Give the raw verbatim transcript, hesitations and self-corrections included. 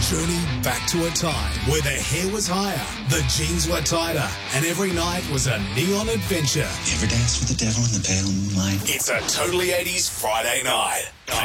Journey back to a time where the hair was higher, the jeans were tighter, and every night was a neon adventure. You ever dance with the devil in the pale moonlight? It's a Totally eighties Friday night.